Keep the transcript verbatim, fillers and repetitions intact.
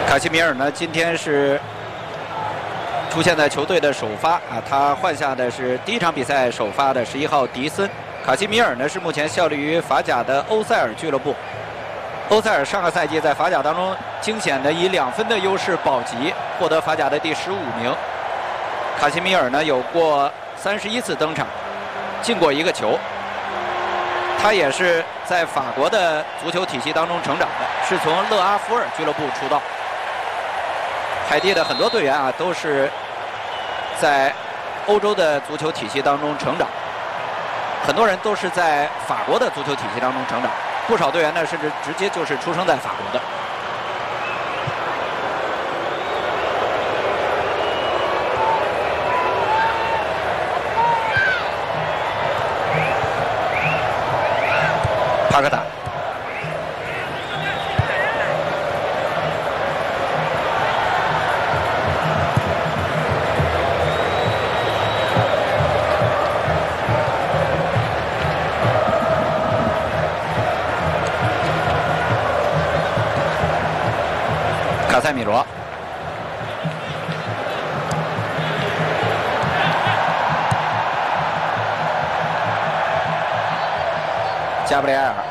卡西米尔呢，今天是出现在球队的首发啊，他换下的是第一场比赛首发的十一号迪森。卡西米尔呢是目前效力于法甲的欧塞尔俱乐部。欧塞尔上个赛季在法甲当中惊险的以两分的优势保级，获得法甲的第十五名。卡西米尔呢有过三十一次登场，进过一个球。他也是在法国的足球体系当中成长的，是从勒阿弗尔俱乐部出道。海地的很多队员啊，都是在欧洲的足球体系当中成长，很多人都是在法国的足球体系当中成长，不少队员呢，甚至直接就是出生在法国的。帕克塔。卡塞米罗，加布里埃尔。